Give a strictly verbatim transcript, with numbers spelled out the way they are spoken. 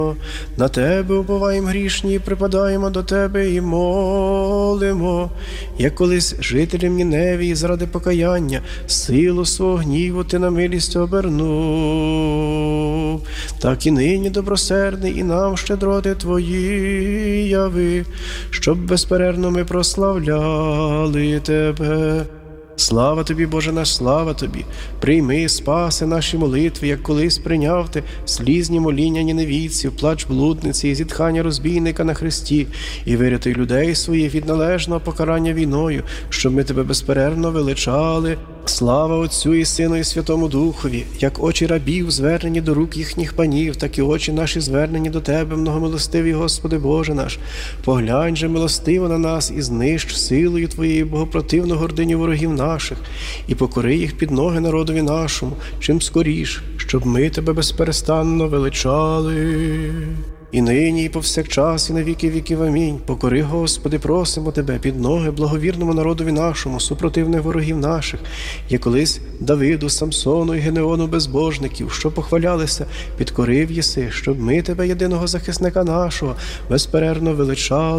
На Тебе уповаєм грішні, припадаємо до Тебе і молимо, як колись жителям Ніневії заради покаяння силу свого гніву Ти на милість обернув, так і нині добросердний і нам щедроти Твої яви, щоб безперервно ми прославляли Тебе. Слава Тобі, Боже наш, слава Тобі! Прийми, спаси наші молитви, як колись прийняв Ти слізні моління ніневійців, плач блудниці і зітхання розбійника на хресті, і вирятуй людей своїх від належного покарання війною, щоб ми Тебе безперервно величали. Слава Отцю і Сину і Святому Духові, як очі рабів звернені до рук їхніх панів, так і очі наші звернені до Тебе, многомилостивий Господи Боже наш. Поглянь же милостиво на нас і знищ силою Твоєю богопротивну гординю ворогів наших, і покори їх під ноги народові нашому, чим скоріш, щоб ми Тебе безперестанно величали. І нині, і повсякчас, і на віки віків. Амінь. Покори, Господи, просимо Тебе, під ноги благовірному народові нашому, супротивних ворогів наших, як колись Давиду, Самсону і Генеону безбожників, що похвалялися, підкорив єси, щоб ми Тебе, єдиного захисника нашого, безперервно величали.